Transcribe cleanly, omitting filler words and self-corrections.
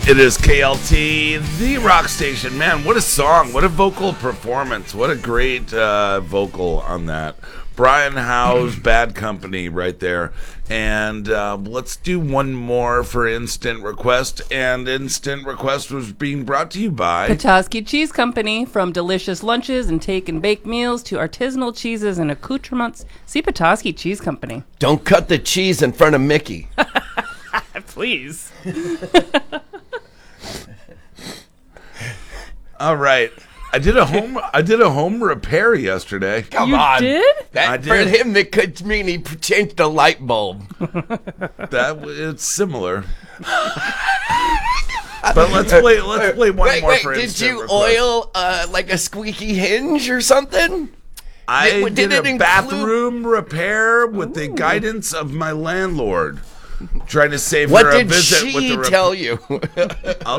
It is KLT, the rock station. Man, what a song. What a vocal performance. What a great vocal on that. Brian Howe's Bad Company right there. And let's do one more for Instant Request. And Instant Request was being brought to you by Petoskey Cheese Company. From delicious lunches and take and bake meals to artisanal cheeses and accoutrements, see Petoskey Cheese Company. Don't cut the cheese in front of Mickey. Please. All right. I did a home repair yesterday. Come You on. did? I For did. him, it could mean he changed the light bulb. It's similar. But let's play one more for Did Instant you Request. oil like a squeaky hinge or something? I Did did it a include- bathroom repair with the guidance of my landlord, trying to save What her a did visit with she the tell you? I'll